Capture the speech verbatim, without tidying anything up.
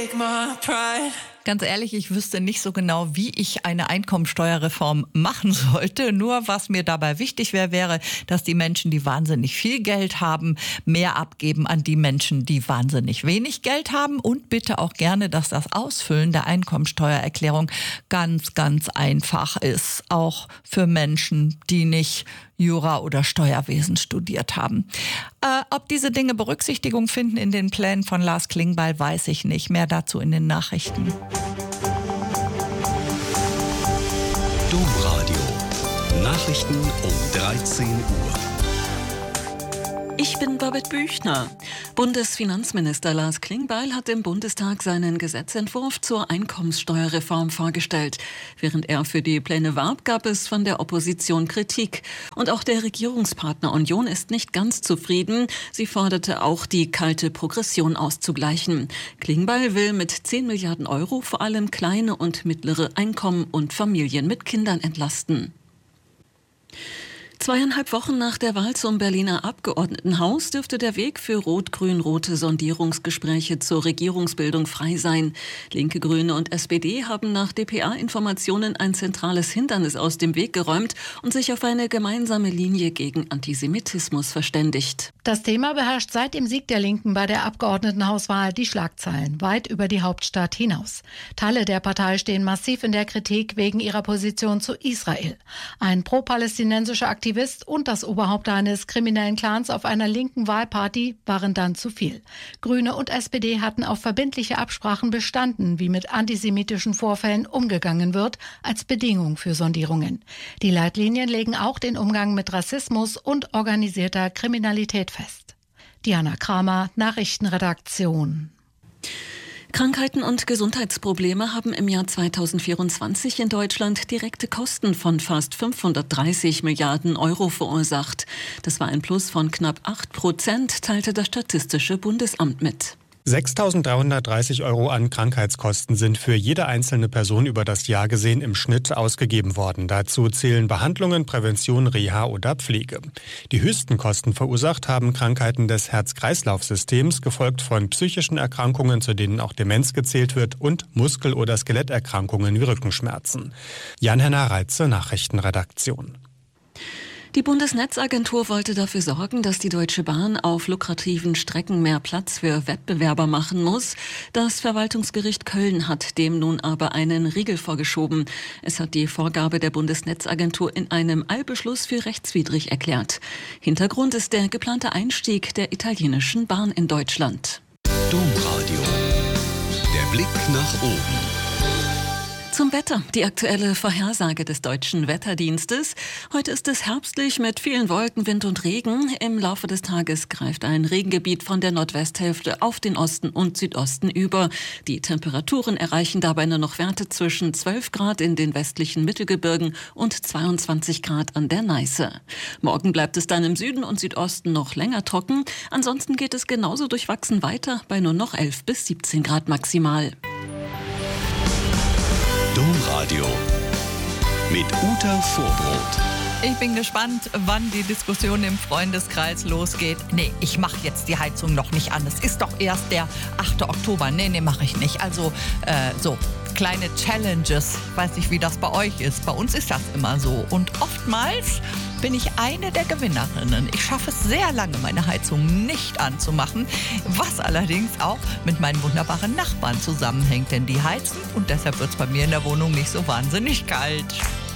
take my pride. Ganz ehrlich, ich wüsste nicht so genau, wie ich eine Einkommensteuerreform machen sollte. Nur was mir dabei wichtig wäre, wäre, dass die Menschen, die wahnsinnig viel Geld haben, mehr abgeben an die Menschen, die wahnsinnig wenig Geld haben. Und bitte auch gerne, dass das Ausfüllen der Einkommensteuererklärung ganz, ganz einfach ist. Auch für Menschen, die nicht Jura oder Steuerwesen studiert haben. Äh, ob diese Dinge Berücksichtigung finden in den Plänen von Lars Klingbeil, weiß ich nicht. Mehr dazu in den Nachrichten. Domradio. Nachrichten um dreizehn Uhr. Ich bin Babette Büchner. Bundesfinanzminister Lars Klingbeil hat im Bundestag seinen Gesetzentwurf zur Einkommenssteuerreform vorgestellt. Während er für die Pläne warb, gab es von der Opposition Kritik. Und auch der Regierungspartner Union ist nicht ganz zufrieden. Sie forderte auch, die kalte Progression auszugleichen. Klingbeil will mit zehn Milliarden Euro vor allem kleine und mittlere Einkommen und Familien mit Kindern entlasten. Zweieinhalb Wochen nach der Wahl zum Berliner Abgeordnetenhaus dürfte der Weg für rot-grün-rote Sondierungsgespräche zur Regierungsbildung frei sein. Linke, Grüne und S P D haben nach D P A-Informationen ein zentrales Hindernis aus dem Weg geräumt und sich auf eine gemeinsame Linie gegen Antisemitismus verständigt. Das Thema beherrscht seit dem Sieg der Linken bei der Abgeordnetenhauswahl die Schlagzeilen weit über die Hauptstadt hinaus. Teile der Partei stehen massiv in der Kritik wegen ihrer Position zu Israel. Ein pro-palästinensischer Aktivist und das Oberhaupt eines kriminellen Clans auf einer linken Wahlparty waren dann zu viel. Grüne und S P D hatten auf verbindliche Absprachen bestanden, wie mit antisemitischen Vorfällen umgegangen wird, als Bedingung für Sondierungen. Die Leitlinien legen auch den Umgang mit Rassismus und organisierter Kriminalität fest. Diana Kramer, Nachrichtenredaktion. Krankheiten und Gesundheitsprobleme haben im Jahr zweitausendvierundzwanzig in Deutschland direkte Kosten von fast fünfhundertdreißig Milliarden Euro verursacht. Das war ein Plus von knapp acht Prozent, teilte das Statistische Bundesamt mit. sechstausenddreihundertdreißig Euro an Krankheitskosten sind für jede einzelne Person über das Jahr gesehen im Schnitt ausgegeben worden. Dazu zählen Behandlungen, Prävention, Reha oder Pflege. Die höchsten Kosten verursacht haben Krankheiten des Herz-Kreislauf-Systems, gefolgt von psychischen Erkrankungen, zu denen auch Demenz gezählt wird, und Muskel- oder Skeletterkrankungen wie Rückenschmerzen. Jan-Henner Reitze, Nachrichtenredaktion. Die Bundesnetzagentur wollte dafür sorgen, dass die Deutsche Bahn auf lukrativen Strecken mehr Platz für Wettbewerber machen muss. Das Verwaltungsgericht Köln hat dem nun aber einen Riegel vorgeschoben. Es hat die Vorgabe der Bundesnetzagentur in einem Eilbeschluss für rechtswidrig erklärt. Hintergrund ist der geplante Einstieg der italienischen Bahn in Deutschland. Domradio. Der Blick nach oben. Zum Wetter, die aktuelle Vorhersage des Deutschen Wetterdienstes. Heute ist es herbstlich mit vielen Wolken, Wind und Regen. Im Laufe des Tages greift ein Regengebiet von der Nordwesthälfte auf den Osten und Südosten über. Die Temperaturen erreichen dabei nur noch Werte zwischen zwölf Grad in den westlichen Mittelgebirgen und zweiundzwanzig Grad an der Neiße. Morgen bleibt es dann im Süden und Südosten noch länger trocken. Ansonsten geht es genauso durchwachsen weiter bei nur noch elf bis siebzehn Grad maximal. Domradio mit Uta Vorbrot. Ich bin gespannt, wann die Diskussion im Freundeskreis losgeht. Nee, ich mache jetzt die Heizung noch nicht an. Es ist doch erst der achte Oktober. Nee, nee, mache ich nicht. Also äh, so kleine Challenges. Ich weiß nicht, wie das bei euch ist. Bei uns ist das immer so. Und oftmals bin ich eine der Gewinnerinnen. Ich schaffe es sehr lange, meine Heizung nicht anzumachen, was allerdings auch mit meinen wunderbaren Nachbarn zusammenhängt, denn die heizen und deshalb wird es bei mir in der Wohnung nicht so wahnsinnig kalt.